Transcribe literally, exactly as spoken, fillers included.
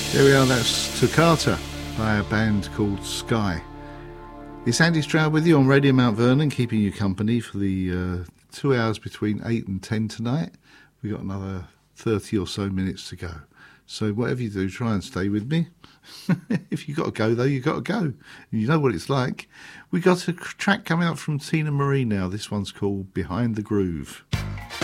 There we are, that's Toccata by a band called Sky. It's Andy Stroud with you on Radio Mount Vernon, keeping you company for the uh, two hours between eight and ten tonight. We've got another thirty or so minutes to go. So whatever you do, try and stay with me. If you've got to go, though, you've got to go. You know what it's like. We've got a track coming up from Tina Marie now. This one's called Behind the Groove.